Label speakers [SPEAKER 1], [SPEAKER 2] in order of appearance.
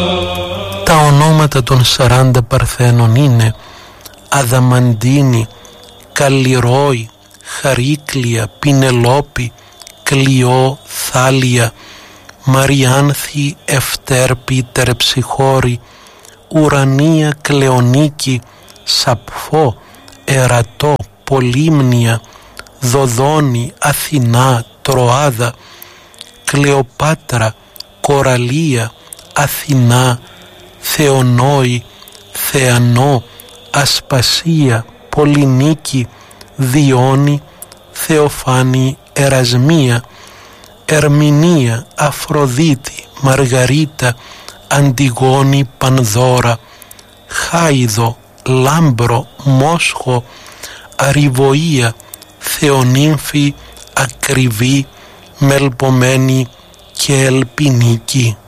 [SPEAKER 1] Τα ονόματα των 40 Παρθένων είναι Αδαμαντίνη, Καλλιρόη, Χαρίκλια, Πινελόπη, Κλειό, Θάλια, Μαριάνθη, Ευτέρπη, Τερψυχώρη, Ουρανία, Κλεονίκη, Σαπφό, Ερατό, Πολύμνια, Δοδόνη, Αθηνά, Τροάδα, Κλεοπάτρα, Κοραλία, Αθηνά, Θεονόη, Θεανό, Ασπασία, Πολυνίκη, Διόνη, Θεοφάνη, Ερασμία, Ερμηνεία, Αφροδίτη, Μαργαρίτα, Αντιγόνη, Πανδώρα, Χάιδο, Λάμπρο, Μόσχο, Αριβοία, Θεονύμφη, Ακριβή, Μελπομένη και Ελπινίκη.